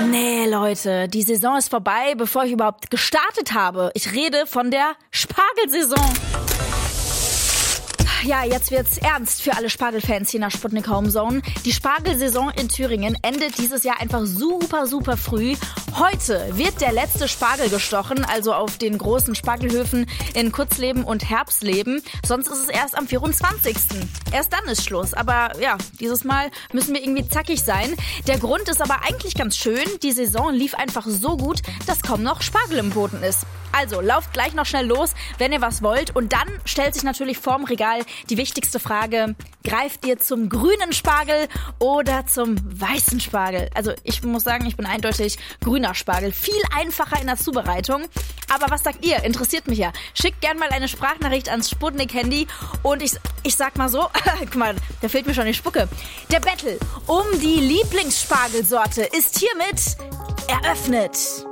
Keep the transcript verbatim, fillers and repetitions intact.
Nee, Leute, die Saison ist vorbei, bevor ich überhaupt gestartet habe. Ich rede von der Spargelsaison. Ja, jetzt wird's ernst für alle Spargelfans hier nach Sputnik Homezone. Die Spargelsaison in Thüringen endet dieses Jahr einfach super, super früh. Heute wird der letzte Spargel gestochen, also auf den großen Spargelhöfen in Kutzleben und Herbstleben. Sonst ist es erst am vierundzwanzigsten Erst dann ist Schluss. Aber ja, dieses Mal müssen wir irgendwie zackig sein. Der Grund ist aber eigentlich ganz schön. Die Saison lief einfach so gut, dass kaum noch Spargel im Boden ist. Also, lauft gleich noch schnell los, wenn ihr was wollt. Und dann stellt sich natürlich vorm Regal die wichtigste Frage: Greift ihr zum grünen Spargel oder zum weißen Spargel? Also, ich muss sagen, ich bin eindeutig grüner Spargel. Viel einfacher in der Zubereitung. Aber was sagt ihr? Interessiert mich ja. Schickt gern mal eine Sprachnachricht ans Sputnik-Handy. Und ich, ich sag mal so, guck mal, da fehlt mir schon die Spucke. Der Battle um die Lieblingsspargelsorte ist hiermit eröffnet.